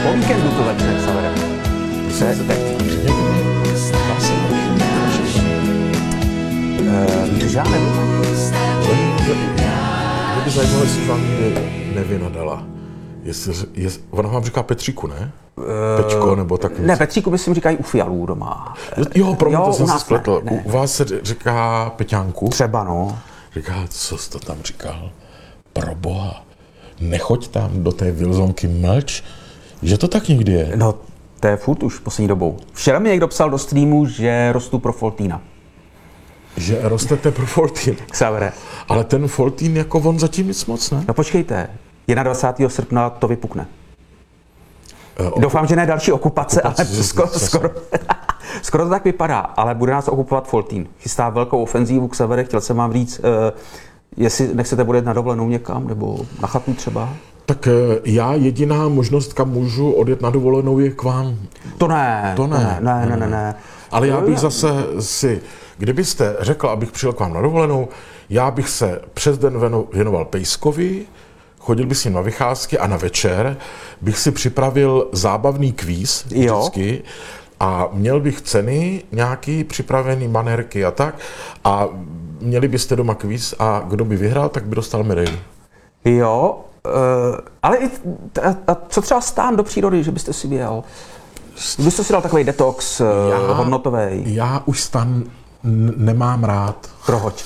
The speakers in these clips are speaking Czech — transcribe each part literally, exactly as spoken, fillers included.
O víkendu to začne, Xavere. To je teď. Já nevím. Mě by zajímalo, jestli vám Nevě nadala. Jestli, jest, ona vám říká Petříku, ne? Pečko, nebo tak. Ne, Petříku myslím říkají u Fialů doma. Jo, pro mě to jsem se spletl. Ne, ne. U vás se říká Peťánku? Třeba, no. Říká, co jsi to tam říkal? Pro boha, nechoď tam do té Vilzonky, mlč, že to tak někdy je. No, to je furt už poslední dobou. Včera mi někdo psal do streamu, že rostu pro Foltýna. Že rostete pro Foltín. Xavere. Ale ten Foltín, jako on zatím nic moc, ne? No počkejte, dvacátého prvního srpna to vypukne. E, Doufám, že ne další okupace, okupace ale skoro, skoro, skoro to tak vypadá, ale bude nás okupovat Foltín. Chystá velkou ofenzívu, Xavere, chtěl jsem vám říct, uh, jestli nechcete bude na dovolenou někam, nebo na chatu třeba. Tak já jediná možnost, kam můžu odjet na dovolenou, je k vám. To ne, to ne, ne, ne, ne, ne. Ale já bych zase si, kdybyste řekl, abych přijel k vám na dovolenou, já bych se přes den věnoval Pejskovi, chodil bych s ním na vycházky a na večer bych si připravil zábavný kvíz vždycky. Jo. A měl bych ceny, nějaký připravený manérky a tak. A měli byste doma kvíz a kdo by vyhrál, tak by dostal medaili. Jo, uh, ale i, a, a co třeba stán do přírody, že byste si vyjel? Byste si dal takový detox uh, hodnotový? Já už stan n- nemám rád. Prohoď.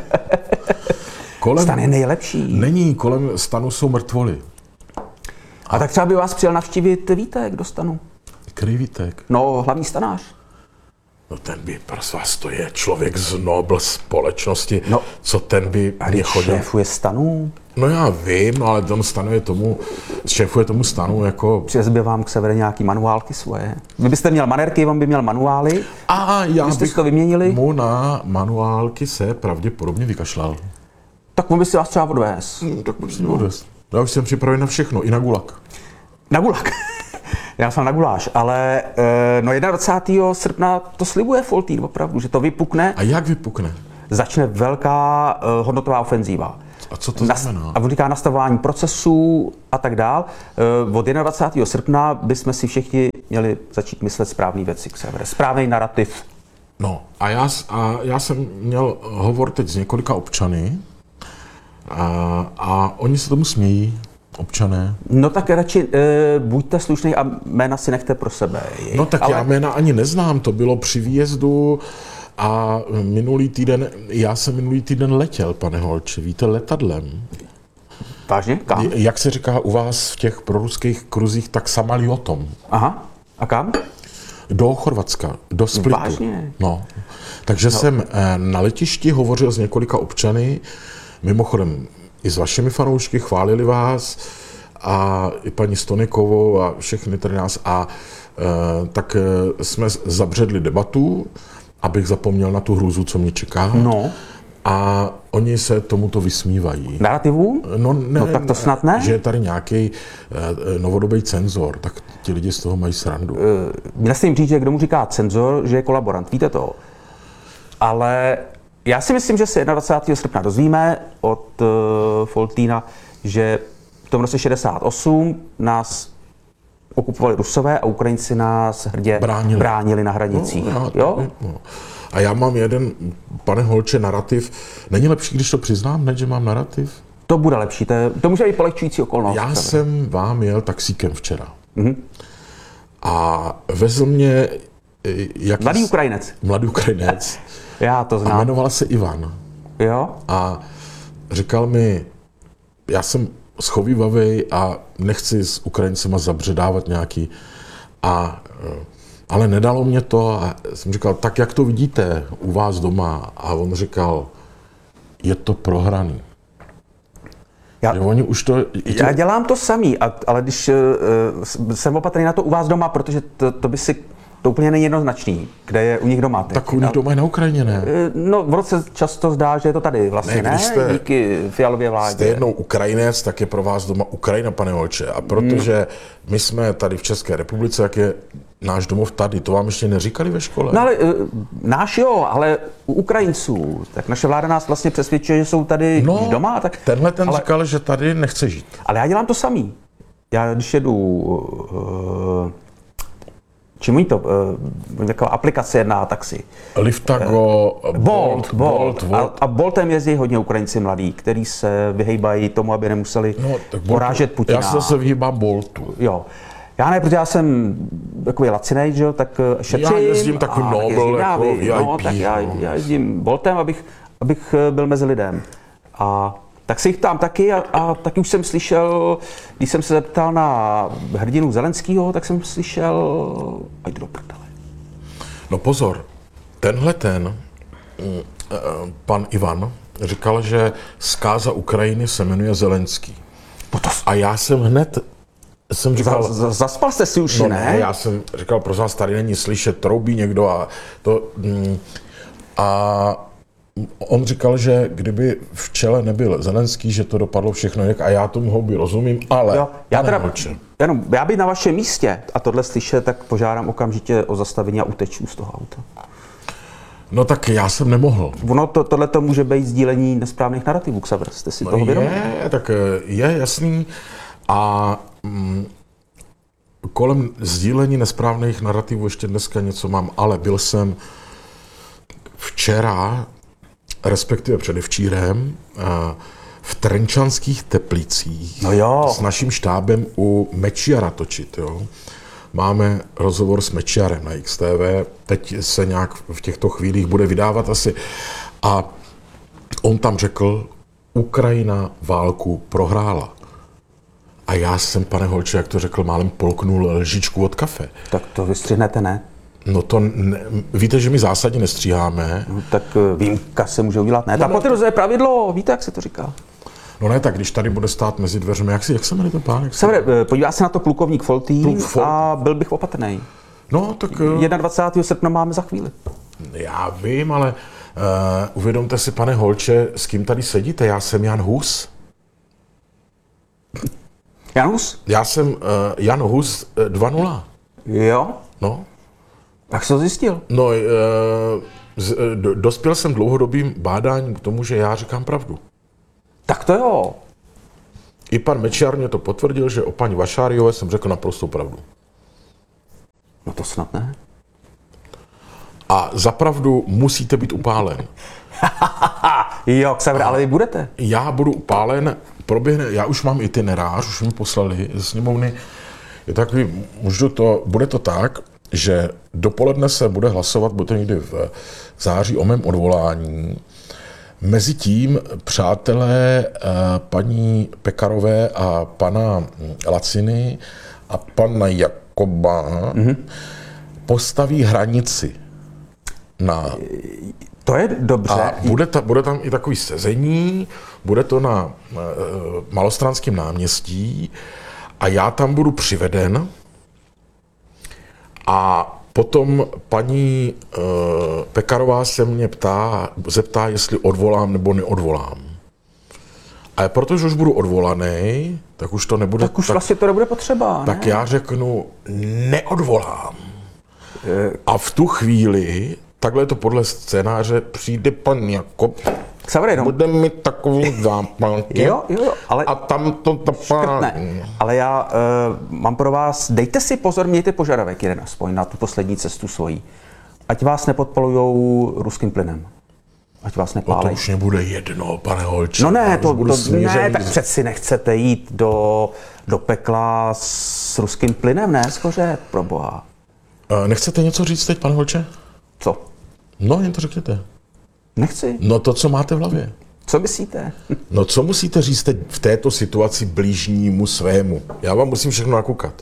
Kolem, stan je nejlepší. Není, kolem stanu jsou mrtvoly. A, a tak třeba by vás přijel navštívit Vítek do stanu. Který Vítek? No, hlavní stanář. No ten by, prosím vás, to je člověk z Nobel společnosti, no, co ten by mě chodil. Šéfuje stanu? No já vím, ale ten stanuje tomu, šéfuje tomu stanu jako... Přizbyl vám k Severe nějaký manuálky svoje. Vy byste měl manérky, on by měl manuály. A já byste bych to vyměnili. mu na manuálky se pravděpodobně vykašlal. Tak on by si vás třeba odvést. Hmm, tak musím no. odvést. Já už jsem připraven na všechno, i na gulag. Na gulag? Já jsem na guláš, ale no dvacátého prvního srpna to slibuje Foltín opravdu, že to vypukne. A jak vypukne? Začne velká uh, hodnotová ofenzíva. A co to znamená? A on říká nastavování procesů a tak dál. Uh, od dvacátého prvního srpna bychom si všichni měli začít myslet správný věci, Xavere. Správný narrativ. No a já, a já jsem měl hovor teď s několika občany a, a oni se tomu smějí. Občané. No tak radši e, buďte slušný a jména si nechte pro sebe. Jej. No tak ale... já jména ani neznám, to bylo při výjezdu a minulý týden, já jsem minulý týden letěl, pane Holče, víte, letadlem. Vážně? Kam? Jak se říká u vás v těch proruských kruzích, tak samaliotom. Aha, a kam? Do Chorvatska, do Splitu. Vážně? No. Takže no. jsem na letišti hovořil s několika občany, mimochodem i s vašimi fanoušky, chválili vás a i paní Stonikovou a všechny tady nás a e, tak e, jsme zabředli debatu, abych zapomněl na tu hrůzu, co mě čeká. No. A oni se tomuto vysmívají. Narrativu? No, ne, no tak to snad ne. Že je tady nějaký e, novodobý cenzor, tak ti lidi z toho mají srandu. E, měl jste jim říct, že kdo mu říká cenzor, že je kolaborant, víte to? Ale já si myslím, že se dvacátého prvního srpna dozvíme od uh, Foltína, že v tom roce šedesát osm nás okupovali Rusové a Ukrajinci nás hrdě bránili, bránili na hranicích. No, já, jo? No. A já mám jeden, pane Holče, narrativ. Není lepší, když to přiznám, než že mám narrativ? To bude lepší, to, je, to může být polehčující okolnost. Já jsem vám jel taxíkem včera. Mm-hmm. A vezl mě... Jak mladý Ukrajinec. Mladý Ukrajinec. Já to znám. A jmenoval se Ivan. Jo? A říkal mi, já jsem schovívavej a nechci s Ukrajincema zabředávat nějaký. A, ale nedalo mě to a jsem říkal, tak jak to vidíte u vás doma? A on říkal, je to prohraný. Já, že oni už to, já to... dělám to samý, ale když uh, jsem opatrný na to u vás doma, protože to, to by si... To úplně není jednoznačný, kde je u nich doma. Teď. Tak u nich doma je na Ukrajině, ne? No, v roce často zdá, že je to tady vlastně, ne? ne? Jste, díky Fialově vládě. Jste jednou Ukrajinec, tak je pro vás doma Ukrajina, pane Holče. A protože my jsme tady v České republice, jak je náš domov tady, to vám ještě neříkali ve škole? No ale náš jo, ale u Ukrajinců, tak naše vláda nás vlastně přesvědčuje, že jsou tady no, doma. Tak, tenhle ten ale, říkal, že tady nechce žít. Ale já dělám to samý. já když jedu, uh, čím oni to, uh, taková aplikace jedná taxi. Liftago, Bolt, Bolt, Bolt. Bolt. A, a Boltem jezdí hodně Ukrajinci mladí, kteří se vyhejbají tomu, aby nemuseli No, tak Bolt, porážet Putina. já se zase vyhýbám Boltu. Jo. Já ne, protože já jsem takový lacinej, že jo, tak šetřím. Já jezdím takový a Nobel, jezdím jako já, V I P, no, tak já, no. já jezdím Boltem, abych, abych byl mezi lidem. A tak se jich tam taky a, a taky už jsem slyšel, když jsem se zeptal na hrdinu Zelenskýho, tak jsem slyšel, ať do prdele. No pozor, tenhle ten, pan Ivan, říkal, že zkáza Ukrajiny se jmenuje Zelenský. A já jsem hned, jsem říkal... Z, z, zaspal jste si už, no, ne? ne? Já jsem říkal, prosím vás, tady není slyšet, troubí někdo a to... A on říkal, že kdyby v čele nebyl Zelenský, že to dopadlo všechno jinak a já tomu hobby rozumím, ale... Jo, já, teda, nevlče. jenom, já bych na vašem místě a tohle slyšet, tak požádám okamžitě o zastavení a uteču z toho auta. No tak já jsem nemohl. Ono to, tohle to může být sdílení nesprávných narrativů, Xaver, jste si No toho vědomí? je, tak je jasný. A mm, kolem sdílení nesprávných narrativů ještě dneska něco mám, ale byl jsem včera, respektive předevčírem, v Trenčanských Teplicích No jo. s naším štábem u Mečiara točit. Jo. Máme rozhovor s Mečiarem na X T V, teď se nějak v těchto chvílích bude vydávat asi. A on tam řekl, Ukrajina válku prohrála. A já jsem, pane Holče, jak to řekl, málem polknul lžičku od kafe. Tak to vystřihnete, ne? No to ne, víte, že my zásadně nestříháme. No, tak výjimka se může udělat, ne? No, Tak no, to je pravidlo, víte, jak se to říká? No ne, tak když tady bude stát mezi dveřmi, jak, si, jak se jmenuje ten pán? Xaver, podívá se na to plukovník Foltín Pluk- a byl bych opatrný. No, tak... dvacátého prvního srpna máme za chvíli. Já vím, ale uh, uvědomte si, pane Holče, s kým tady sedíte? Já jsem Jan Hus. Jan Hus? Já jsem uh, Jan Hus uh, dva nula. Jo? No. Jak jsi to zjistil? No, uh, z, uh, do, dospěl jsem dlouhodobým bádáním k tomu, že já říkám pravdu. Tak to jo. I pan Mečiar mě to potvrdil, že o paní Vašáriové jsem řekl naprostou pravdu. No to snad ne. A za pravdu musíte být upálen. Jo, Xaver, ale vy budete. Já budu upálen, proběhne, já už mám itinerář, už mi poslali ze sněmovny, je takový, můžu to, bude to tak, že dopoledne se bude hlasovat, bude to někdy v září o mém odvolání. Mezitím přátelé paní Pekarové a pana Laciny a pana Jakoba mm-hmm. postaví hranici na... To je dobře. A bude, ta, bude tam i takový sezení, bude to na uh, Malostranském náměstí a já tam budu přiveden a potom paní uh, Pekarová se mě ptá, zeptá, jestli odvolám nebo neodvolám. A protože už budu odvolaný, tak už to nebude... Tak už tak, vlastně to nebude potřeba, Tak ne? já řeknu, neodvolám. Je... A v tu chvíli, takhle je to podle scénáře, přijde pan Jakob, Xaver, bude mít takový zápalky. Jo, jo, jo, ale... A tam to tapá... Ale já uh, mám pro vás, dejte si pozor, mějte požadavek jeden aspoň na tu poslední cestu svojí. Ať vás nepodpalujou ruským plynem. Ať vás nepálej. No to už nebude jedno, pane Holče. No ne, to, to ne, tak z... přeci nechcete jít do, do pekla s ruským plynem, ne, skoře, pro boha. Uh, nechcete něco říct teď, pane Holče? Co? No, jen to řekněte. Nechci. No to, co máte v hlavě. Co myslíte? No co musíte říct teď v této situaci blížnímu svému? Já vám musím všechno nakoukat.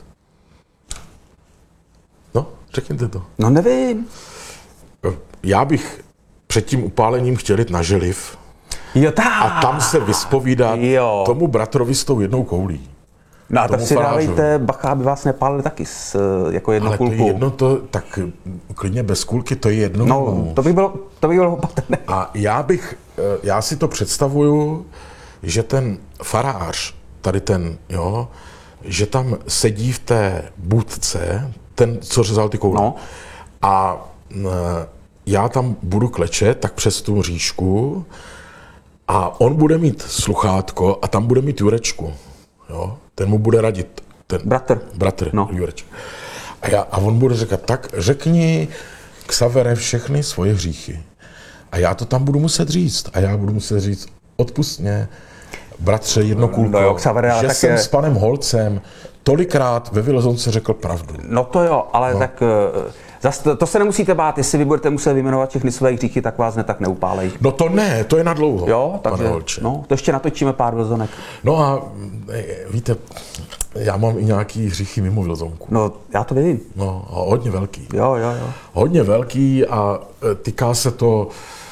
No, řekněte to. No nevím. Já bych před tím upálením chtěl jít na Želiv. Jo, tak. A tam se vyspovídat jo. tomu bratrovi s tou jednou koulí. No a tak si farářovi. dávejte bacha, aby vás nepálili taky s, jako jednu Ale kulku. to je jedno to, tak klidně bez kulky, to je jedno. No, to by bylo, to by bylo opatrné. A já bych, já si to představuju, že ten farář, tady ten, jo, že tam sedí v té budce, ten, co řezal ty koule. No. A já tam budu klečet, tak přes tu říšku, a on bude mít sluchátko a tam bude mít Jurečku. Jo? Ten mu bude radit. ten Bratr. Bratr, No. Jureček. A, já, a on bude říkat, tak řekni Xavere všechny svoje hříchy. A já to tam budu muset říct. A já budu muset říct, odpust mě, bratře Jednokulko, no jo, Xavere, že tak jsem je... s panem Holcem tolikrát ve Vylezonce řekl pravdu. No to jo, ale no. tak zas to, to se nemusíte bát, jestli vy budete muset vyjmenovat všechny své hříchy, tak vás ne tak neupálej. No to ne, to je na dlouho, jo, takže, pane Holče. No, to ještě natočíme pár Vylzonek. No a víte, já mám i nějaký hříchy mimo Vylzonku. No, já to vím. No, a hodně velký. Jo, jo, jo. Hodně velký a týká se to,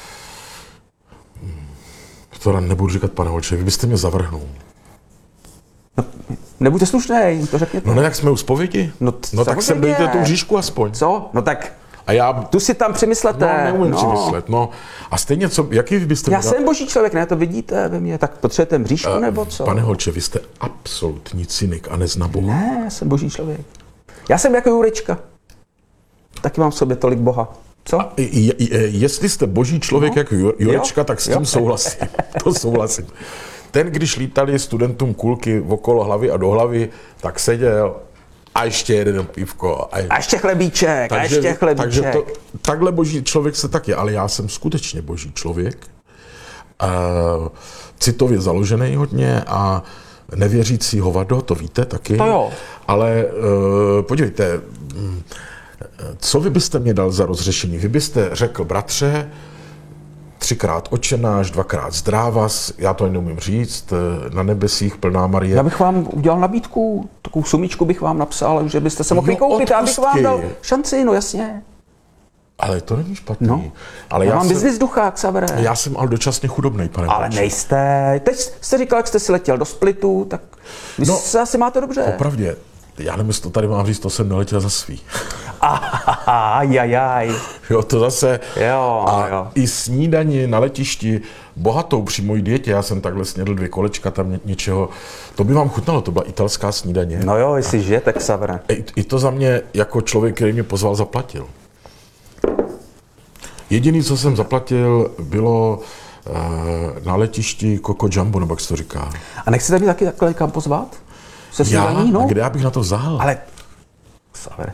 to nebudu říkat, pane Holče, vy byste mě zavrhnul. No, nebuďte slušnej, to řekněte. No ne, tak jsme u zpovědi. No, no tak sem dejte tu hříšku aspoň. Co? No tak a já... tu si tam přemyslete. No, neumím no. přemyslet, no. A stejně, co, jaký vy byste... Já jsem boží člověk, ne, to vidíte ve mně, tak potřebujete mřížku uh, nebo co? Pane Holče, vy jste absolutní cynik a nezná Boha. Ne, já jsem boží člověk. Já jsem jako Jurečka. Taky mám v sobě tolik Boha. Co? A, je, je, jestli jste boží člověk no. jako Jurečka, jo? Tak s tím jo. souhlasím. To souhlasím. Ten, když lítali studentům kulky okolo hlavy a do hlavy, tak seděl a ještě jeden pívko. A, a ještě chlebíček, takže, a ještě chlebíček. Takže to, takhle boží člověk se taky, ale já jsem skutečně boží člověk. Uh, citově založený hodně a nevěřící hovado, to víte taky. To jo. Ale uh, podívejte, co vy byste mě dal za rozřešení? Vy byste řekl, bratře, třikrát očenáš, dvakrát zdrávas, já to neumím říct, na nebesích plná Marie. Já bych vám udělal nabídku, takovou sumičku bych vám napsal, že byste se mohli no, koupit, já bych vám dal šanci, no jasně. Ale to není špatný. No. Ale já, já mám jsem, biznis ducha, Xavere. Já jsem ale dočasně chudobnej, pane Ale Holče. nejste. Teď jste říkal, jak jste si letěl do Splitu, tak vy no, se asi máte dobře. Popravdě, já nevím, jestli to tady mám říct, to jsem neletěl za svý. Ajajaj. Jo, to zase. Jo, a jo. i snídani na letišti, bohatou při mojí dietě, já jsem takhle snědl dvě kolečka tam ně, něčeho, to by vám chutnalo, to byla italská snídaně. No jo, jestli žijete, Xavere. I, I to za mě jako člověk, který mě pozval, zaplatil. Jediný, co jsem zaplatil, bylo uh, na letišti Coco Jumbo, nebo jak se to říká. A nechcete mě taky takhle kam pozvat? Se já? Snídaní, no? A kde já bych na to vzal? Ale, Xavere.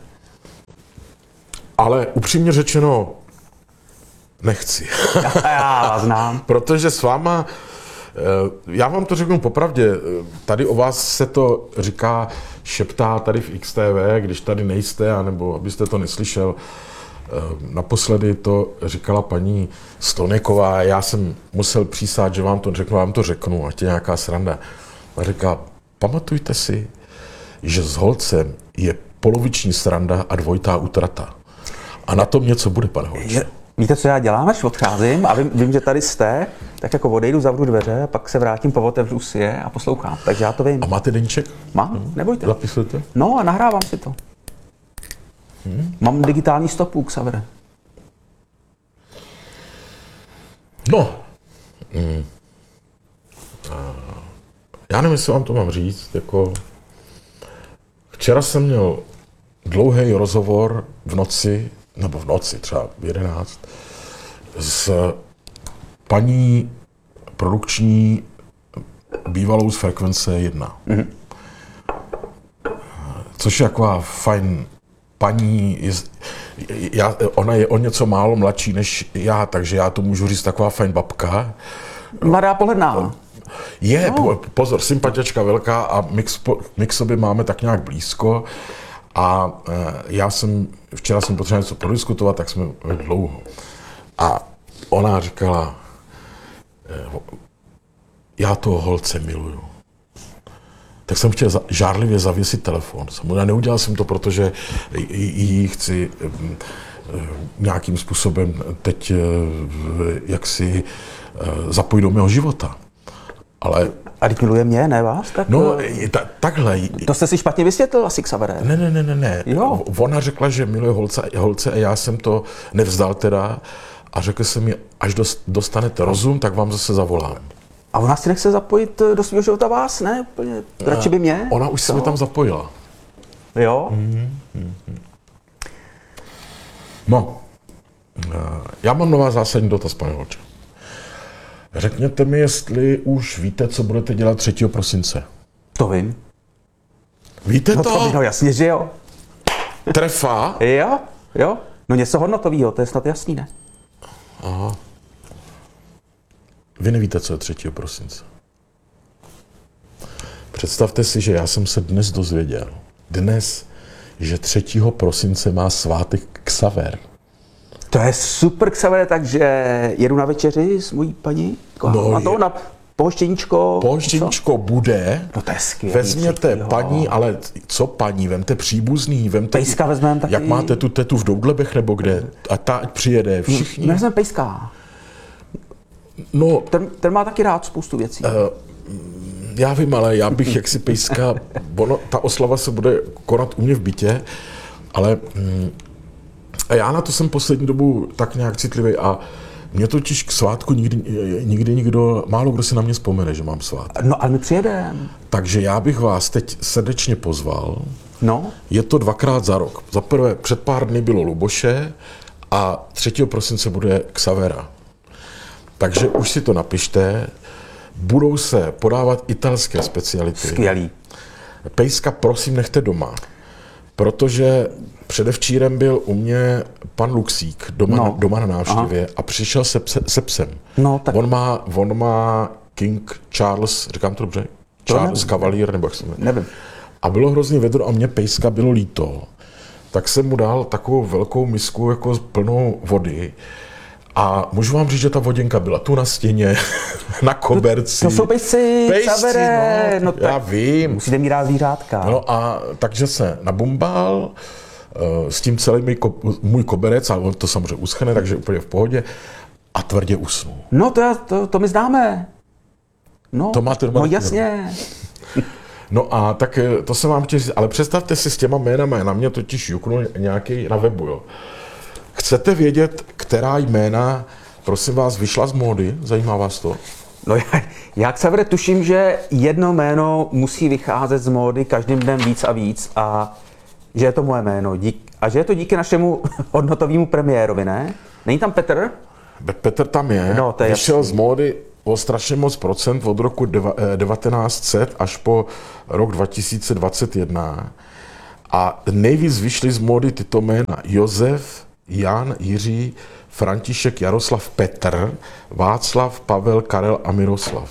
Ale upřímně řečeno, nechci. Já, já vás znám. Protože s váma, já vám to řeknu popravdě, tady o vás se to říká, šeptá tady v X T V, když tady nejste, anebo abyste to neslyšel. Naposledy to říkala paní Stoneková, já jsem musel přísát, že vám to řeknu, vám to řeknu, ať je nějaká sranda. A říká, pamatujte si, že s Holcem je poloviční sranda a dvojitá utrata. A na tom něco bude, pane Holče. Víte, co já dělám, až odcházím a vím, vím, že tady jste, tak jako odejdu, zavřu dveře a pak se vrátím, pootevřu si je a poslouchám. Takže já to vím. A máte deníček? Mám, hmm. nebojte. Zapisujete? No a nahrávám si to. Hmm. Mám digitální stopu, Xavere. No. Hmm. Já nevím, jestli vám to mám říct. Jako... Včera jsem měl dlouhý rozhovor v noci, nebo v noci, třeba v jedenáct, s paní produkční bývalou z Frekvence jedna. Mm-hmm. Což je taková fajn paní, je, já, ona je o něco málo mladší než já, takže já to můžu říct taková fajn babka. Mladá pohledná. Je, no. Pozor, sympatiačka velká a my k, my k sobě máme tak nějak blízko. A já jsem, včera jsem potřeboval něco prodiskutovat, tak jsme dlouho. A ona říkala, já toho Holce miluju. Tak jsem chtěl žárlivě zavěsit telefon. Samozřejmě neudělal jsem to, protože ji chci nějakým způsobem teď jaksi zapojit do mého života. Ale... A teď miluje mě, ne vás? Tak, no, ta, takhle. To jste si špatně vysvětlil asi, Xavere. Ne, ne, ne, ne, ne. Jo. Ona řekla, že miluje holce, holce a já jsem to nevzdal teda a řekl jsem mi, až dostanete rozum, tak vám zase zavolám. A ona si nechce zapojit do svého života vás, ne? Úplně. Radši by mě. Ona už se mi tam zapojila. Jo? Mm-hmm. No, já mám nová zásadní dotaz, pane Holče. Řekněte mi, jestli už víte, co budete dělat třetího prosince. To vím. Víte No to? to, no jasně, že jo. Trefa? Jo, jo. No něco hodnotovýho, to je snad jasný, ne? Aha. Vy nevíte, co je třetího prosince. Představte si, že já jsem se dnes dozvěděl, dnes, že třetího prosince má svátek Xaver. To je super, Xavere, takže jedu na večeři s mojí paní. No a to je- na pohoštěníčko. Pohoštěníčko bude, No to je skvělý. vezměte třetího. paní, ale co paní, vemte příbuzný, vemte, Pejska vezmeme taky. jak máte tu tetu v Doudlebech nebo kde, a ta ať přijede, všichni. My vezmeme Pejska. No, Ten, ten má taky rád spoustu věcí. Uh, já vím, ale já bych jaksi pejska, ono, ta oslava se bude konat u mě v bytě, ale mm, já na to jsem poslední dobu tak nějak citlivý a mě totiž k svátku nikdy, nikdy nikdo, málo kdo si na mě vzpomene, že mám svátek. No ale my přijedeme. Takže já bych vás teď srdečně pozval. No, Je to dvakrát za rok. Za prvé před pár dny bylo Luboše a třetího prosince bude Xavera. Takže už si to napište. Budou se podávat italské speciality. skvělý. Pejska prosím nechte doma, protože předevčírem byl u mě pan Luxík doma, No. na, doma na návštěvě a přišel se, pse, se psem. No, tak- On má, on má King Charles, říkám to dobře? Charles nevím. Cavalier, nebo jak se jmenuje. Nevím. A bylo hrozně vedro a mě pejska bylo líto. Tak jsem mu dal takovou velkou misku jako plnou vody. A můžu vám říct, že ta voděnka byla tu na stěně, na koberci. To jsou pejsci, Pejsci, Xavere. no, No, já tak vím. musíte mít rád zvířátka. No a takže se nabumbal, uh, s tím celý můj, ko, můj koberec, ale on to samozřejmě uschne, takže úplně v pohodě. A tvrdě usnul. No to, já- to, to my známe. No, To máte doma no taky, jasně. No a tak eh, to jsem vám chtěl říct, ale představte si s těma jménama, na mě totiž juknul nějaký na webu, jo. Chcete vědět, která jména, prosím vás, vyšla z módy? Zajímá vás to? No já, já Xavere tuším, že jedno jméno musí vycházet z módy každým dnem víc a víc a že je to moje jméno. Dík, a že je to díky našemu hodnotovému premiérovi, ne? Není tam Petr? Be- Petr tam je, No, to je vyšel jasný. z módy o strašně moc procent od roku deva, eh, devatenáct set až po rok dva tisíce dvacet jedna. A nejvíc vyšly z módy tyto jména Josef, Jan, Jiří, František, Jaroslav, Petr, Václav, Pavel, Karel a Miroslav.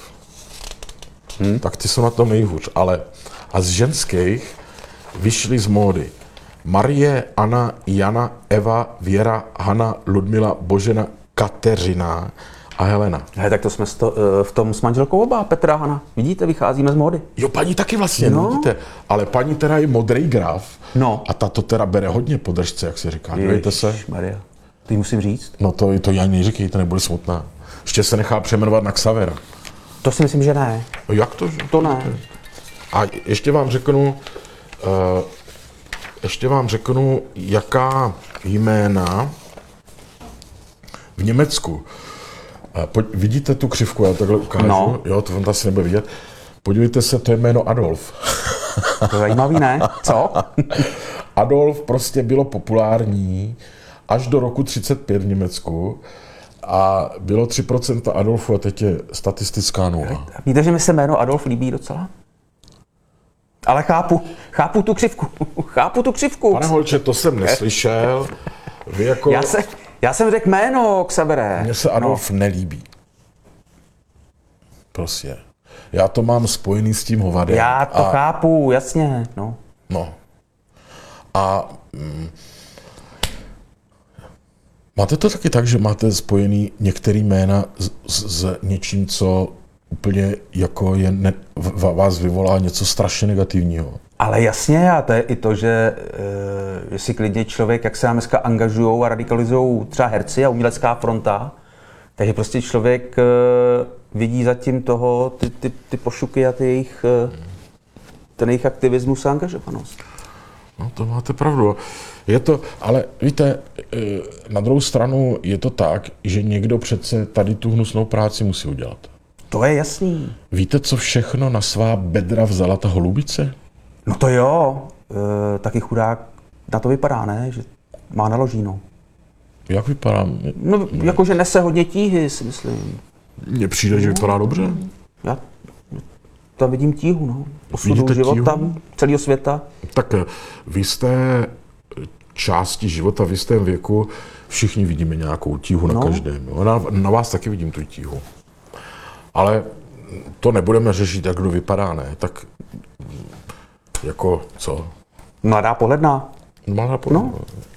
Hmm. Tak ty jsou na tom nejhůř, ale a z ženských vyšly z módy Marie, Anna, Jana, Eva, Věra, Hana, Ludmila, Božena, Kateřina a Helena. He, tak to jsme sto, v tom s manželkou oba, Petra a Hana. Vidíte, vycházíme z módy. Jo, paní taky vlastně, no. No. Vidíte, ale paní teda je modrý graf No. a ta to teda bere hodně po držce, jak se říká. Dívejte se. Maria. Ty musím říct. No to, to já neříkejte, nebude smutná. Ještě se nechá přejmenovat na Xavera. To si myslím, že ne. No jak to? To ne. A ještě vám řeknu, uh, ještě vám řeknu, jaká jména v Německu. Uh, pojď, vidíte tu křivku, já takhle ukážu. No. Jo, to on asi nebude vidět. Podívejte se, to je jméno Adolf. To je zajímavý, ne? Co? Adolf prostě bylo populární až do roku třicet pět v Německu a bylo tři procenta Adolfu a teď je statistická nula. Víte, že mi se jméno Adolf líbí docela? Ale chápu, chápu tu křivku, chápu tu křivku. Pane Holče, to jsem neslyšel. Vy jako... Já, se, já jsem řekl jméno, Xavere. Mně se Adolf no. nelíbí. Prostě. Já to mám spojený s tím hovadem. Já to a, chápu, jasně, no. No. A mm, máte to taky tak, že máte spojený některé jména s, s, s něčím, co úplně jako je ne, v, vás vyvolá něco strašně negativního. Ale jasně, a to je i to, že, e, že si klidně člověk, jak se nám dneska angažují a radikalizují třeba herci a umělecká fronta, takže prostě člověk e, vidí zatím toho ty, ty, ty pošuky a ty jejich, e, ten jejich aktivismus a angažovanost. No to máte pravdu. Je to, ale víte, na druhou stranu je to tak, že někdo přece tady tu hnusnou práci musí udělat. To je jasný. Víte, co všechno na svá bedra vzala ta holubice? No to jo, e, taky chudák na to vypadá, ne? Že má naložíno. Jak vypadá? No, jakože nese hodně tíhy, si myslím. Mně přijde, že vypadá dobře. Já, tam vidím tíhu, no. Osudu Vidíte života tíhu? celého světa. Tak v jisté části života, v jistém věku, všichni vidíme nějakou tíhu na No. každém. Jo. Na, na vás taky vidím tu tíhu. Ale to nebudeme řešit, jak kdo vypadá, ne? Tak jako co? Mladá pohledná. Malá No.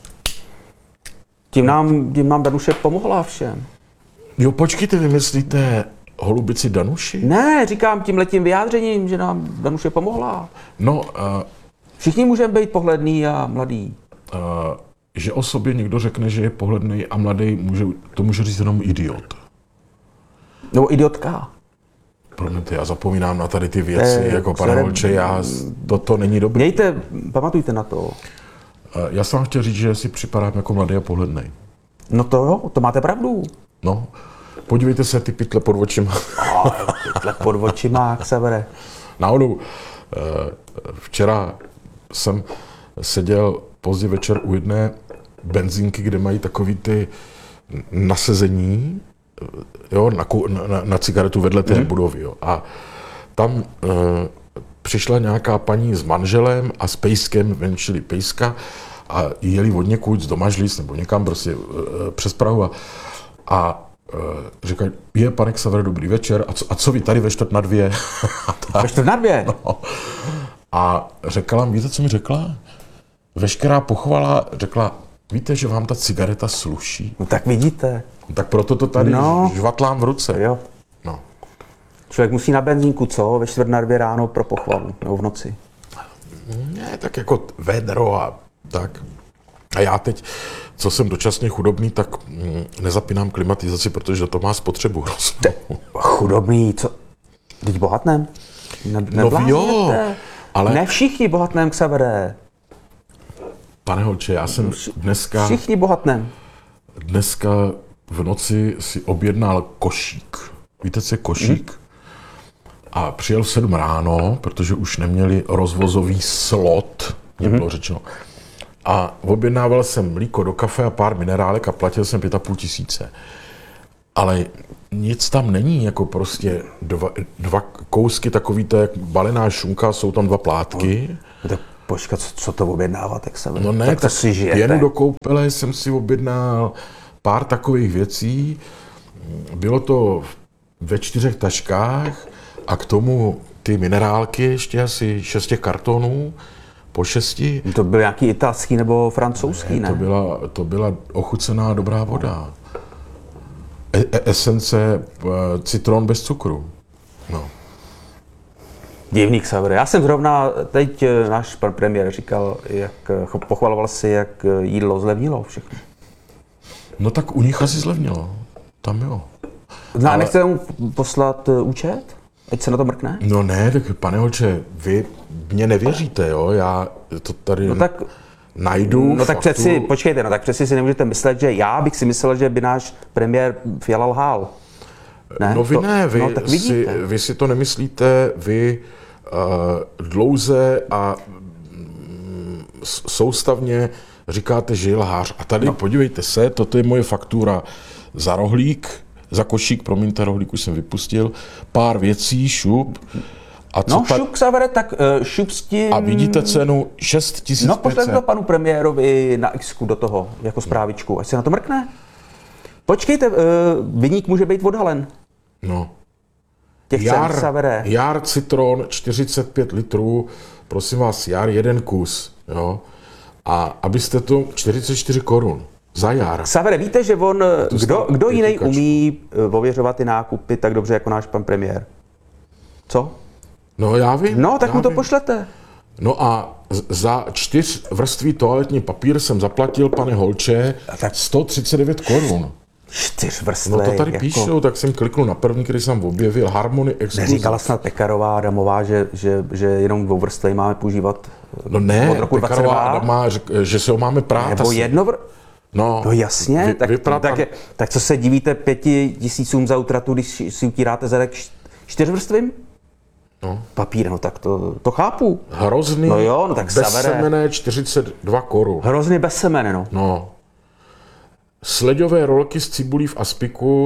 Tím nám, tím nám Danuše pomohla všem. Jo, počkejte, vy myslíte holubici Danuši? Ne, říkám tímhletím vyjádřením, že nám Danuše pomohla. No, uh, Všichni můžeme být pohledný a mladý. uh, že o sobě někdo řekne, že je pohledný a mladý, může, to může říct jenom idiot. Nebo idiotka. Promiňte, já zapomínám na tady ty věci, je- jako pane sorry. Holče, já, to, to není dobré. Mějte, pamatujte na to. Já jsem vám chtěl říct, že si připadám jako mladý a pohledný. No to jo, to máte pravdu. No, podívejte se, ty pytle pod očima. Oh, tyhle pod očima, jak se bere. Náhodou, eh, včera jsem seděl pozdě večer u jedné benzínky, kde mají takový ty nasezení, jo, na, ku- na, na cigaretu vedle té hmm. budovy. Jo. A tam eh, přišla nějaká paní s manželem a s pejskem, venčili pejska a jeli od někud z Domažlic nebo někam prostě eh, přes Prahu a, a eh, říkají, je, pane Xaver, dobrý večer, a co, a co vy tady ve čtvrt na dvě? A tak. Ve čtvrt na dvě. No. A řekla, víte, co mi řekla? Veškerá pochvala řekla, víte, že vám ta cigareta sluší? No tak vidíte. Tak proto to tady No. no. žvatlám v ruce. Jo. No. Člověk musí na benzínku, co? Ve čtvrt na dvě ráno pro pochvalu. Nebo v noci. Ne, tak jako vedro a tak. A já teď, co jsem dočasně chudobný, tak mm, nezapínám klimatizaci, protože to má spotřebu hroznou. Chudobný, co? Teď bohatnem? Ne, No jo, ale Ne všichni bohatnem, Xavere. pane Holče, já jsem dneska, Všichni bohatnem. dneska v noci si objednal košík. Víte, co je košík? Hmm. A přijel v sedm ráno, protože už neměli rozvozový slot, mě bylo řečeno. A objednával jsem mlíko do kafe a pár minerálek a platil jsem pět a půl tisíce. Ale nic tam není, jako prostě dva, dva kousky takový, to jak balená šunka, jsou tam dva plátky. No tak počkat, co, co to objednáváte, Xavere? No ne, tak to tak si žijete. pěnu do koupele jsem si objednal pár takových věcí. Bylo to ve čtyřech taškách a k tomu ty minerálky, ještě asi šest těch kartonů, po šesti. To byl nějaký italský nebo francouzský, ne? To byla, to byla ochucená dobrá voda. E- e- esence e, citron bez cukru. No. Divný, Xavere. Já jsem zrovna teď eh, náš pan premiér říkal, jak eh, pochvaloval si, jak eh, jídlo zlevnilo všechno. no tak u nich asi zlevnilo. Tam jo. No a Ale- nechce mu poslat eh, účet? Ať se na to mrkne? No ne, tak pane Holče, vy mě nevěříte, jo? Já to tady No tak, najdu no tak faktu. přeci, počkejte, no tak přeci si nemůžete myslet, že já bych si myslel, že by náš premiér Fiala lhal. Ne? No vy to, ne, vy, no, tak si, vidíte. vy si to nemyslíte, vy uh, dlouze a mm, s- soustavně říkáte, že je lhář. A tady no. podívejte se, toto je moje faktura za rohlík, za košík, promiňte, rohlík už jsem vypustil, pár věcí, šup. A co No ta- šup, Xavere, tak uh, šup s tím... A vidíte cenu šest tisíc No pět pošlete set. to panu premiérovi na X do toho, jako zprávičku, ať se na to mrkne. Počkejte, uh, viník může být odhalen. No. Těch cen, Jar, Xavere. jar citron čtyřicet pět litrů, prosím vás, jar jeden kus, jo. A abyste to čtyřicet čtyři korun za jar. Xavere, víte, že on, kdo, stál kdo jiný pětikačku. umí eh, ověřovat ty nákupy tak dobře jako náš pan premiér? Co? No já vím. No, tak já mu to vím. pošlete. No a z- za čtyř vrství toaletní papír jsem zaplatil, pane Holče, tak- sto třicet devět korun. Čtyř No vrstvej. to tady jako... píšou, tak jsem kliknul na první, který jsem objevil, Harmony Exclusive. Neříkala snad Pekarová Adamová, že, že, že jenom dvou vrstvej máme používat No ne, od roku Pekarová dvacet dva? Adama, řek, že se ho máme prát. Nebo asi. jedno vr... No, No jasně, vy, tak, vyprat, tak, je, tak co se divíte pěti tisícům za utratu, když si utíráte zadek č- čtyřvrstvým? No. Papír, no tak to, to chápu. Hrozný, No jo, no tak Xavere. bezsemenné čtyřicet dva korun. Hrozně bez semene, no. No. Sleďové rolky z cibulí v aspiku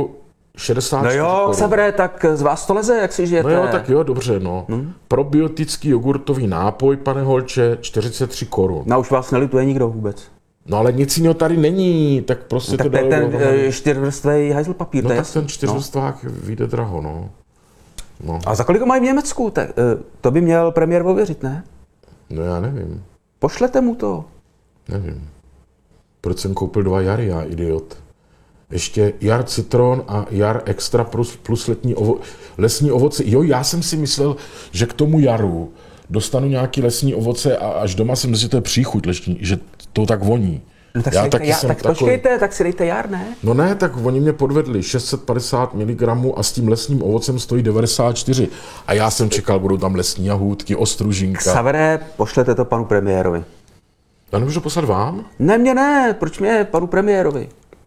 šedesát No čtyři jo, korun. Xavere, tak z vás to leze, jak si žijete. No jo, tak jo, dobře, no. Hmm. Probiotický jogurtový nápoj, pane Holče, čtyřicet tři korun. No už vás nelituje nikdo vůbec. No ale nic jiného tady není, tak prostě No, tak to to je dalo ten dohromady. uh, čtyřvrstvej hajzl papír, No to je tak jasný. ten čtyřvrstvák no. vyjde draho, no. no. A za kolik ho mají v Německu? Tak, uh, to by měl premiér ověřit, ne? No já nevím, Pošlete mu to. nevím. Proč jsem koupil dva jary, já idiot. Ještě jar citron a jar extra plus, plus letní ovo, lesní ovoce. Jo, já jsem si myslel, že k tomu jaru dostanu nějaký lesní ovoce a až doma jsem si to je příchuť lesní, že to tak voní. No, tak já si dejte, taky já, jsem tak takový... počkejte, tak si dejte jar, ne? No ne, tak oni mě podvedli, šest set padesát miligramů a s tím lesním ovocem stojí devadesát čtyři. A já jsem čekal, budou tam lesní jahůdky, ostružinka. Xavere, pošlete to panu premiérovi. Já nemůžu to poslat vám? Ne, mě ne, proč mě, panu premiérovi?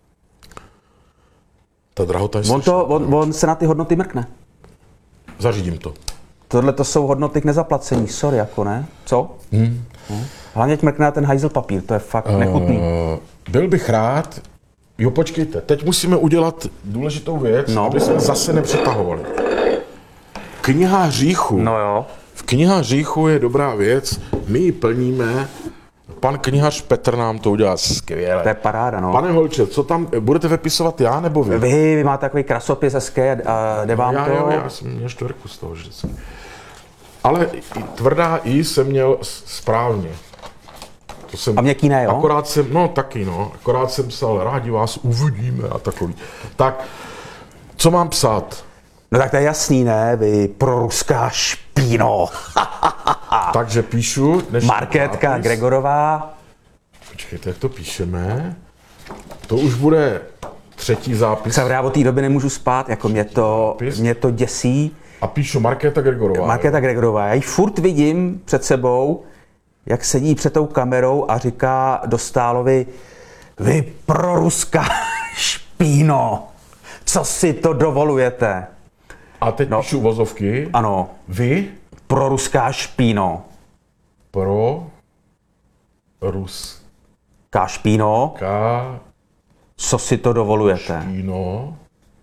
Ta drahota je On, to, on, on se na ty hodnoty mrkne. Zařídím to. Tohle to jsou hodnoty k nezaplacení, sorry, jako ne? Co? Hmm. Hlavně ať mrkne na ten hajzl papír, to je fakt uh, nechutný. Byl bych rád, jo počkejte, teď musíme udělat důležitou věc, No. aby jsme zase nepřetahovali. Kniha hříchu. No jo. V kniha hříchu je dobrá věc, my ji plníme, pan knihař Petr nám to udělá skvěle. To je paráda, no. Pane Holče, co tam, budete vypisovat já nebo vy? Vy, vy máte takový krasopis hezký a jde vám já, to. jo, já jsem měl čtvrku z toho vždycky. Ale i tvrdá I jsem měl s- správně. To jsem, A měkký ne, jo? Akorát jsem, no taky no, akorát jsem psal, rádi vás uvidíme a takový. Tak, co mám psát? No tak to je jasný, ne? Vy proruská špíno. Takže píšu dnešní Markétka zápis. Gregorová. Počkejte, jak to píšeme? To už bude třetí zápis. Xavere, já od té doby nemůžu spát, jako mě to, Zápis. mě to děsí. A píšu Markéta Gregorová. Markéta Gregorová, já ji furt vidím před sebou, jak sedí před tou kamerou a říká Dostálovi, vy proruská špíno, co si to dovolujete? A teď No. píšu vozovky. Ano, Vy proruská špíno. pro Ruska Ká špíno, co si to dovolujete? špíno,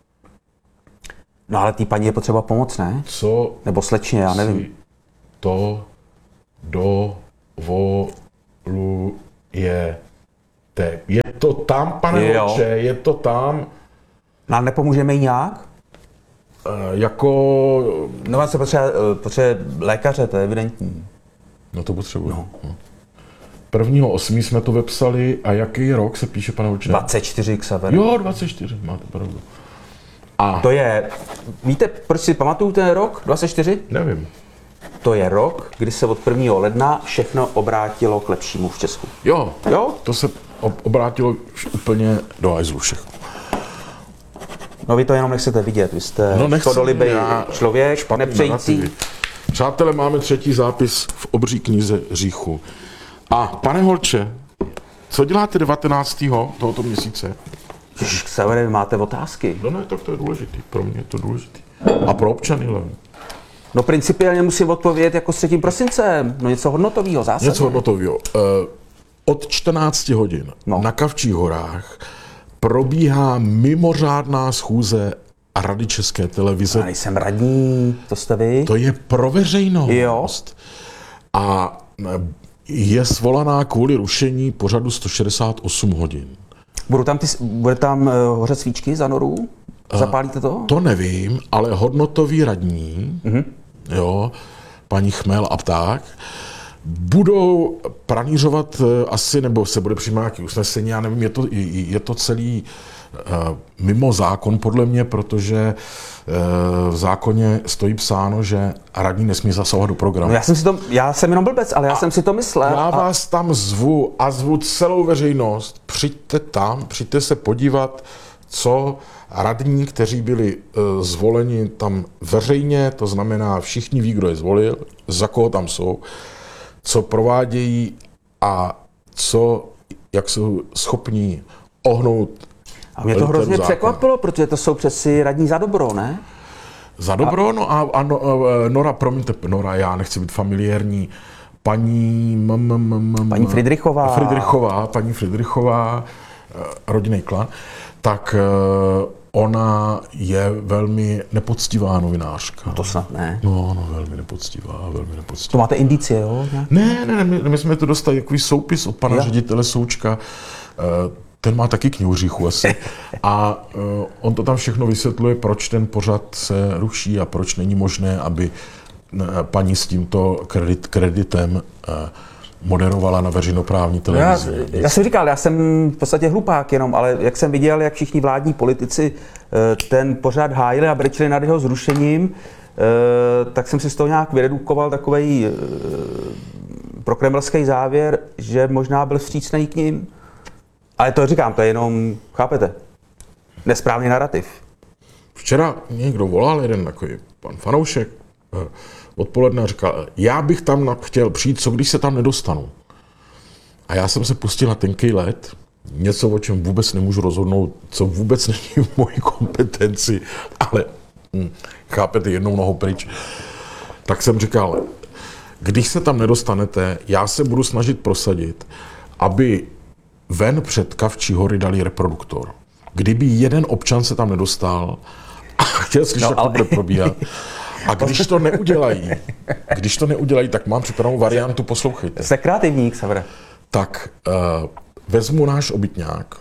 No ale té paní je potřeba pomoct, ne? co Nebo slečně, já nevím. si to dovolujete. Je to tam, pane Jo. Holče, je to tam. No ale nepomůžeme jí nějak? E, jako, No má se potřebuje, potřebuje lékaře, to je evidentní. no to potřebuji. No. Prvního osmí jsme to vepsali a jaký rok se píše, pane Holče? dvacet čtyři Xavere. Jo, dvacet čtyři, máte pravdu. A To je, víte, proč si pamatuju ten rok dvacet čtyři? nevím. To je rok, kdy se od prvního ledna všechno obrátilo k lepšímu v Česku. Jo, Jo? to se ob- obrátilo už úplně do hajzlu všechno. No vy to jenom nechcete vidět, vy jste No, nechci, škodolibý já- člověk, Špatný nepřející. narrativy. Přátelé, máme třetí zápis v obří knize hříchu. A pane Holče, co děláte devatenáctého tohoto měsíce? Ježiš, Xavere, vy máte otázky. No ne, tak to je důležitý, pro mě je to důležitý. A pro občany hlavně. No principiálně musím odpovědět jako s třetím prosincem. No něco hodnotového, zásadně. Něco hodnotového. Eh, Od čtrnácti hodin No. na Kavčích horách probíhá mimořádná schůze Rady České televize. Já nejsem radní, to jste vy. To je pro veřejnost. Jo. A je svolaná kvůli rušení pořadu sto šedesát osm hodin. Budou tam ty, bude tam uh, hořet svíčky za norů? Zapálíte to? To nevím, ale hodnotoví radní, mm-hmm. jo, paní Chmel a Pták, budou pranířovat eh, asi, nebo se bude přijímat nějaké usnesení, já nevím, je to, je to celý uh, mimo zákon podle mě, protože uh, v zákoně stojí psáno, že radní nesmí zasahovat do programu. No já jsem si to, já jsem jenom blbec, ale já jsem si to myslel. Já a- vás tam zvu a zvu celou veřejnost. Přijďte tam, přijďte se podívat, co radní, kteří byli uh, zvoleni tam veřejně, to znamená všichni ví, kdo je zvolil, za koho tam jsou, co provádějí a co, jak jsou schopní ohnout. A mě to literu hrozně zákona. překvapilo, protože to jsou přeci radní za dobro, ne? Za dobro, no a, a no, Nora, promiňte, Nora, já nechci být familiární, paní... M, m, m, m, Paní Friedrichová. Friedrichová, paní Friedrichová, eh, rodinný klan, tak eh, ona je velmi nepoctivá novinářka. No to snad ne. No, no, velmi nepoctivá, velmi nepoctivá. To máte indicie, jo? Nějak? Ne, ne, ne, my, my jsme to dostali takový soupis od pana Jo. ředitele Součka. Ten má taky knihu říchu asi. A uh, on to tam všechno vysvětluje, proč ten pořad se ruší a proč není možné, aby uh, paní s tímto kredit, kreditem uh, moderovala na veřejnoprávní televizi. Já, já jsem říkal, já jsem v podstatě hlupák jenom, ale jak jsem viděl, jak všichni vládní politici uh, ten pořad hájili a brečili nad jeho zrušením, uh, tak jsem si z toho nějak vyredukoval takovej uh, prokremelský závěr, že možná byl vstřícnej k ním. Ale to říkám, to je jenom, chápete, nesprávný narrativ. Včera někdo volal, jeden takový pan Fanoušek, odpoledne říkal, já bych tam chtěl přijít, co když se tam nedostanu. A já jsem se pustil na tenký led, něco, o čem vůbec nemůžu rozhodnout, co vůbec není v mojí kompetenci, ale hm, chápete, jednou nohou pryč. Tak jsem říkal, když se tam nedostanete, já se budu snažit prosadit, aby ven před Kavčí hory dali reproduktor. Kdyby jeden občan se tam nedostal a chtěl slyšet, no, ale... jak to bude probíhat, a když to neudělají, když to neudělají, tak mám připravenou variantu, poslouchejte. Jste kreativní, Xavere. Tak uh, vezmu náš obytňák,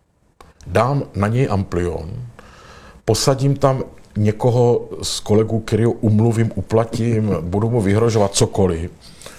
dám na něj amplion, posadím tam někoho z kolegů, kterého umluvím, uplatím, budu mu vyhrožovat cokoliv.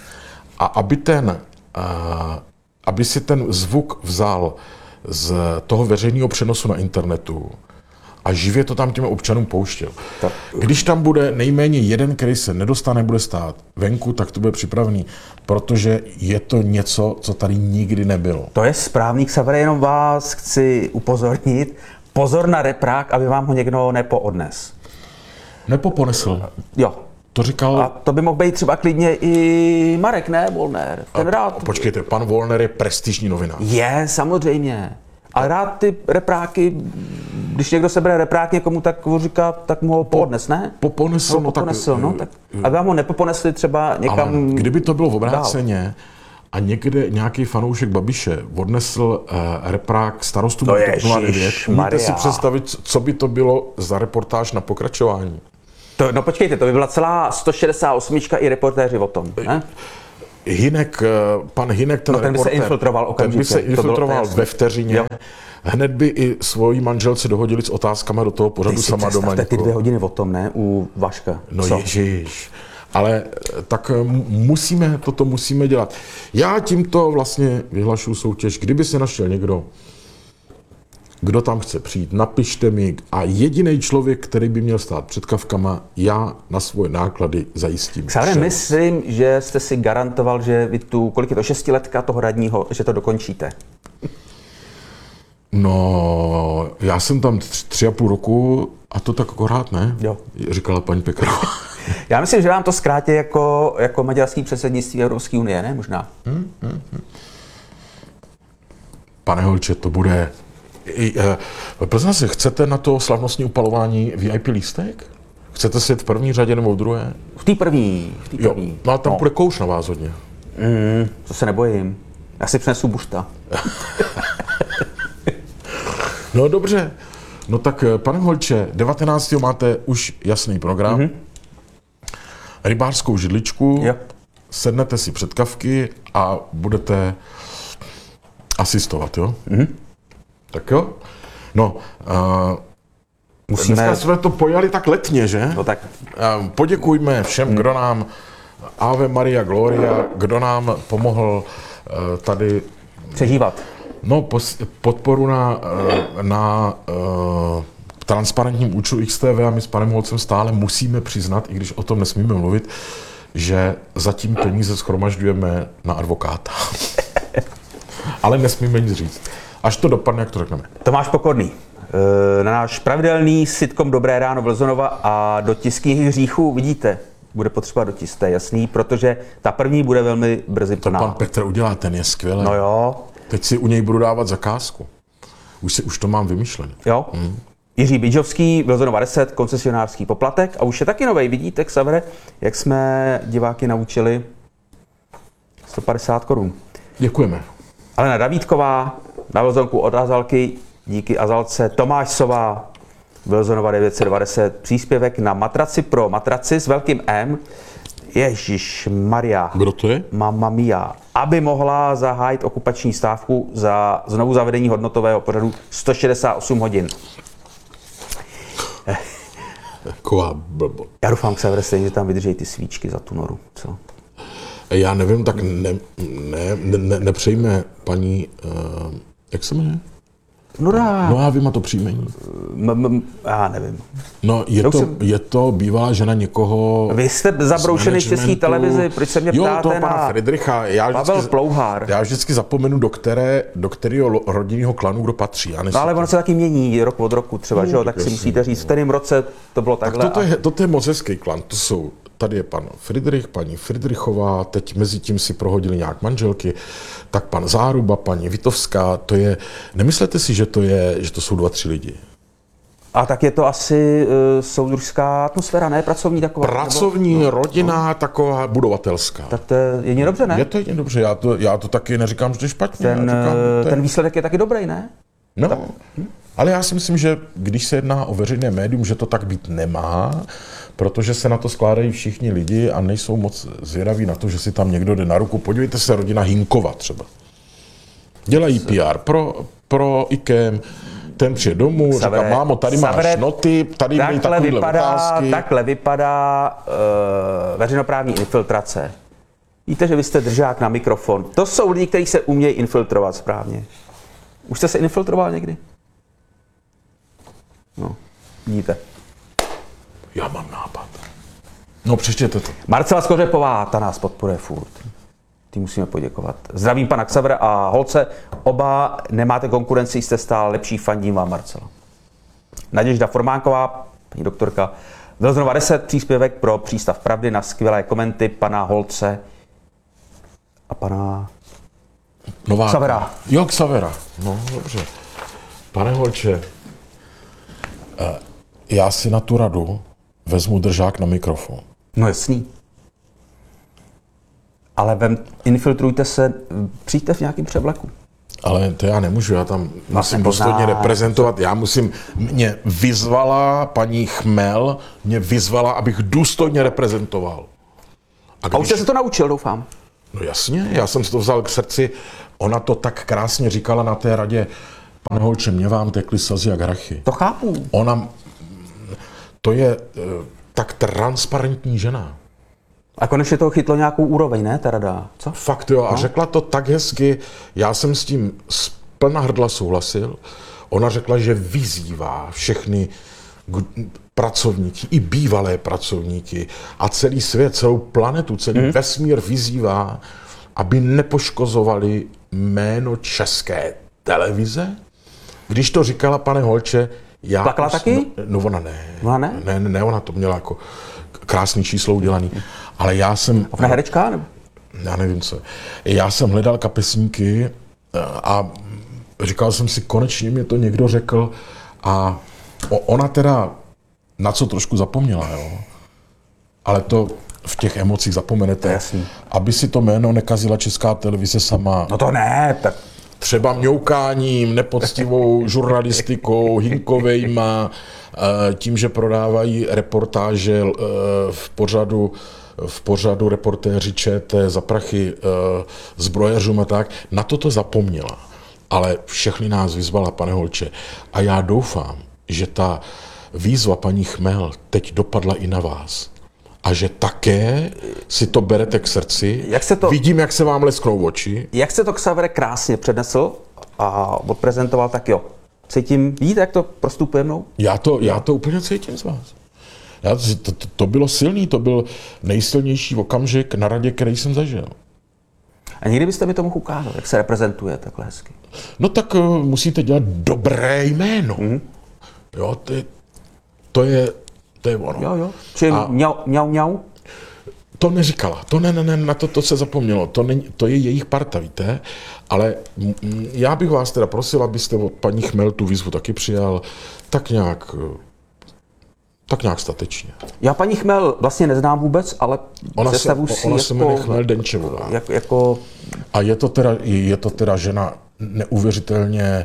A aby ten, uh, aby si ten zvuk vzal z toho veřejného přenosu na internetu a živě to tam těm občanům pouštěl. Tak. Když tam bude nejméně jeden, který se nedostane, bude stát venku, tak to bude připravený, protože je to něco, co tady nikdy nebylo. To je správný, Xavere, jenom vás chci upozornit. Pozor na reprák, aby vám ho někdo nepoodnes. Nepoponesl. Jo. To říkal... A to by mohl být třeba klidně i Marek, ne? Volner. Ten a, rád... Počkejte, pan Volner je prestižní novinář. Je, samozřejmě. A rád ty repráky, když někdo sebere reprák někomu, tak ho říká, tak mu ho poodnes, ne? Poponesl, no, no tak... Poponesl, no, tak... Aby vám ho nepoponesli třeba někam... Ale kdyby to bylo v obráceně a někde nějaký fanoušek Babiše odnesl uh, reprák starostům TOP nula devět, můžete si představit, co by to bylo za reportáž na pokračování? To, no počkejte, to by byla celá sto šedesát osm i reportéři o tom, ne? Hinek, pan Hinek, ten, no, ten by reportér, se infiltroval okamžitě. Ten by se infiltroval ve vteřině. Jo. Hned by i svojí manželce dohodili s otázkama do toho pořadu sama doma. Ty ty dvě hodiny o tom, ne? U Vaška. No ježiš. Ale tak musíme, toto musíme dělat. Já tímto vlastně vyhlašuju soutěž. Kdyby se našel někdo, kdo tam chce přijít, napište mi a jediný člověk, který by měl stát před kavkama, já na svoje náklady zajistím. Xavere, myslím, že jste si garantoval, že vy tu, kolik je to, šestiletka toho radního, že to dokončíte. No, já jsem tam tři, tři a půl roku a to tak akorát, ne? Jo. Říkala paní Pekarová. Já myslím, že vám to zkrátí jako, jako maďarský předsednictví Evropské unie, ne? Možná. Hmm, hmm, hmm. Pane Holče, to bude... Prosím se, chcete na to slavnostní upalování V I P lístek? Chcete sedět v první řadě nebo v druhé? V té první. V té první. Jo, no ale tam no. Bude kouš na vás hodně. Mm, to se nebojím. Já si přinesu bušta. No dobře. No tak, pane Holče, devatenáctého máte už jasný program. Mm-hmm. Rybářskou židličku. Jo. Sednete si před kavky a budete asistovat, jo? Mm-hmm. Tak jo? No, uh, musíme... Dneska jsme to pojali tak letně, že? No tak. Uh, poděkujme všem, kdo nám Ave Maria Gloria, kdo nám pomohl uh, tady... Přežívat. No, pos, podporu na, na uh, transparentním účtu X T V a my s panem Holcem stále musíme přiznat, i když o tom nesmíme mluvit, že zatím peníze shromažďujeme na advokáta. Ale nesmíme nic říct. Až to dopadne, jak to řekneme. Tomáš Pokorný, na náš pravidelný sitcom Dobré ráno Vlzonova a do tiských hříchů, vidíte, bude potřeba dotisk, to je jasný, protože ta první bude velmi brzy plná. To pan Petr udělá, ten je skvělý. No jo. Teď si u něj budu dávat zakázku. Už, si, už to mám vymyšlené. Jo. Mm. Jiří Bidžovský, Vlzonova deset, koncesionářský poplatek a už je taky novej, vidíte, Xavere, jak jsme diváky naučili sto padesát korun. Děkujeme. Alena Davídková, na Vlzonku od Azalky, díky Azalce, Tomáš Sová, Wilsonova devět set dvacet, příspěvek na matraci pro matraci s velkým M. Ježíš Maria. Kdo to je? Mamma mia. Aby mohla zahájit okupační stávku za znovu zavedení hodnotového pořadu sto šedesát osm hodin. Taková blbo. Já doufám, Xaver, stejně, že tam vydrží ty svíčky za tu noru. Co? Já nevím, tak ne, ne, ne, nepřejme paní, uh, jak se jmenuje? Nora. No já vím, a to příjmení. M- m- já nevím. No je to, jsem... je to bývalá žena někoho. Vy jste zabroušený v české televizi, proč se mě jo, ptáte toho pana na Friedricha. Já Pavel vždycky, Plouhár. Já vždycky zapomenu, do, které, do kterého rodinného klanu kdo patří. Já no ale ono se taky mění rok od roku třeba, no, že jo? Tak, tak si musíte říct, v kterém roce to bylo takhle. Tak toto, a... je, toto je moc hezký klan. To jsou, tady je pan Friedrich, paní Friedrichová, teď mezi tím si prohodili nějak manželky, tak pan Záruba, paní Vitovská, to je, nemyslete si, že to, je, že to jsou dva, tři lidi? A tak je to asi uh, soudružská atmosféra, ne pracovní taková? Pracovní, nebo... rodinná, no. Taková budovatelská. Tak to je jedině dobře, ne? Je to jedině dobře, já to, já to taky neříkám, že to je špatně. Ten, říkám, to je... ten výsledek je taky dobrý, ne? No, tak... ale já si myslím, že když se jedná o veřejné médium, že to tak být nemá, protože se na to skládají všichni lidi a nejsou moc zvědaví na to, že si tam někdo jde na ruku. Podívejte se, rodina Hinkova třeba. Dělají P R pro, pro IKEM, ten přijde domů, Savere, říká, mámo, tady Savere, máš noty, tady mají takovýhle otázky. Takhle vypadá uh, veřejnoprávní infiltrace. Víte, že vy jste držák na mikrofon. To jsou lidi, kteří se umějí infiltrovat správně. Už jste se infiltroval někdy? No, vidíte. Já mám nápad. No, přečtěte to. Marcela Skořepová, ta nás podporuje furt. Ty musíme poděkovat. Zdravím pana Xavera a Holce. Oba nemáte konkurenci, jste stále lepší, fandím vám, Marcela. Naděžda Formánková, paní doktorka, Wilsonova deset, příspěvek pro Přístav pravdy na skvělé komenty pana Holce a pana Nová. Xavera. Jo, Xavera. No, dobře. Pane Holče, já si na tu radu vezmu držák na mikrofon. No jasný. Ale vem, infiltrujte se, přijďte v nějakém převleku. Ale to já nemůžu, já tam Vlastně musím důstojně reprezentovat. Já musím, mě vyzvala paní Chmel, mě vyzvala, abych důstojně reprezentoval. A, když... a už jste se to naučil, doufám. No jasně, já jsem si to vzal k srdci. Ona to tak krásně říkala na té radě, pane Holče, mě vám tekly slzy jak hrachy. To chápu. Ona, to je tak transparentní žena. A konečně to chytlo nějakou úroveň, ne, ta rada? Co? Fakt jo, a no. Řekla to tak hezky, já jsem s tím z plna hrdla souhlasil. Ona řekla, že vyzývá všechny pracovníky, i bývalé pracovníky a celý svět, celou planetu, celý hmm. vesmír vyzývá, aby nepoškozovali jméno České televize. Když to říkala, pane Holče, já... Plakala taky? No, no ona ne. Ona ne? Ne, ne, ne, ona to měla jako krásný číslo udělaný. Ale já jsem... Ona herečka, nebo? Já nevím co. Já jsem hledal kapesníky a říkal jsem si, konečně mě to někdo řekl a ona teda na co trošku zapomněla, jo. Ale to v těch emocích zapomenete. Jasný. Aby si to jméno nekazila Česká televize sama. No to ne, tak... Třeba mňoukáním, nepoctivou žurnalistikou, hinkovejma, tím, že prodávají reportáže v pořadu, v pořadu reportéři ČT za prachy zbrojařům a tak. Na to to zapomněla. Ale všechny nás vyzvala, pane Holče. A já doufám, že ta výzva paní Chmel teď dopadla i na vás. A že také si to berete k srdci. Jak se to, Vidím, jak se vám lesknou oči. Jak se to Xavere krásně přednesl a odprezentoval, tak jo. Cítím, vidíte, jak to prostupuje mnou? Já to, já to úplně cítím z vás. Já, to, to, to bylo silný, to byl nejsilnější okamžik na radě, který jsem zažil. A někdy byste mi to mohl ukázat, jak se reprezentuje takhle hezky. No tak uh, musíte dělat dobré jméno. Mm-hmm. Jo, to je, to je, to je ono. Jo, jo. Čili a... mňau, mňau, mňau? To neříkala, to ne, ne, ne, na to, to se zapomnělo, to, není, to je jejich parta, víte, ale m, já bych vás teda prosil, abyste od paní Chmel tu výzvu taky přijal, tak nějak, tak nějak statečně. Já paní Chmel vlastně neznám vůbec, ale ona představu se, si ona jako... se jmenuje Chmel Denčevová. Jak, jako... A je to, teda, je to teda žena neuvěřitelně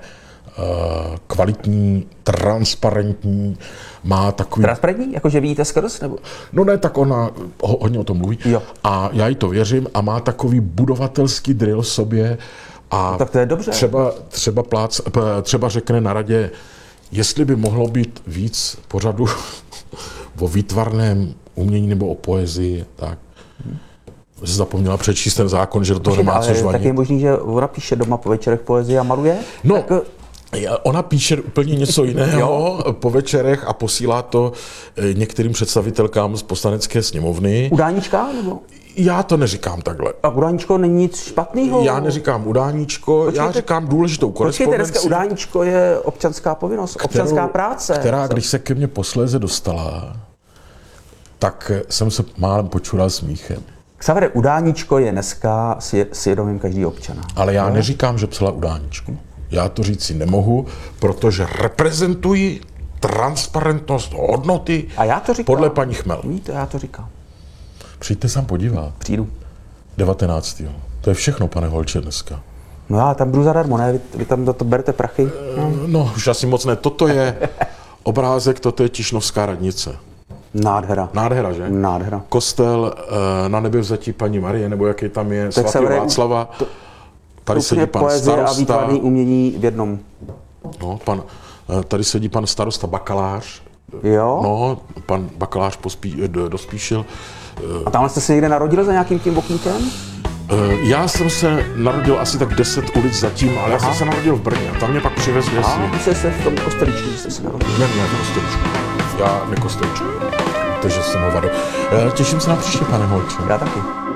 kvalitní, transparentní, má takový... Transparentní? Jakože vidíte skrz? Nebo? No ne, tak ona ho, hodně o tom mluví. Jo. A já jí to věřím a má takový budovatelský drill v sobě. A no, tak to je dobře. Třeba, třeba, plác, třeba řekne na radě, jestli by mohlo být víc pořadu o výtvarném umění nebo o poezii, tak hmm. jsi zapomněla přečíst ten zákon, že do toho nemá co žvanit. Tak je možný, že ona píše doma po večerech poezii a maluje? No, tak... ona píše úplně něco jiného po večerech a posílá to některým představitelkám z poslanecké sněmovny. Udáníčka? Nebo? Já to neříkám takhle. A udáníčko není nic špatného? Já neříkám udáníčko, Počkejte, já říkám důležitou korespondenci. Počkejte, dneska udáníčko je občanská povinnost, kterou, občanská práce. Která, když se ke mně posléze dostala, tak jsem se málem počural smíchem. Xavere, udáníčko je dneska svědomím každý občana. Ale já no? neříkám, že psala udáníčko. Já to říct si nemohu, protože reprezentuji transparentnost hodnoty a já to říkám. Podle paní Chmel. Víte, já to říkám. Přijďte sem podívat. Přijdu. devatenáctého To je všechno, pane Holče, dneska. No já tam budu zadarmo, ne? Vy, vy tam to, to berete prachy? No. no, už asi moc ne. Toto je obrázek, toto je Tišnovská radnice. Nádhera. Nádhera, že? Nádhera. Kostel na nebevzetí paní Marie, nebo jaký tam je, tak svatý Václava. To, tady sedí pan starosta. A výtvarný umění v jednom. No, pan, tady sedí pan starosta Bakalář. Jo? No, pan Bakalář pospí, dospíšil. A tamhle jste se někde narodil za nějakým tím okýnkem? Já jsem se narodil asi tak deset ulic zatím, ale Aha. já jsem se narodil v Brně a tam mě pak přivezli. A jste se v tom kosteličku, že jste se narodil? Ne, ne, v kosteličku. Já nekosteličku. Takže jsem hovado. Těším se na příště, pane Holče. Já taky.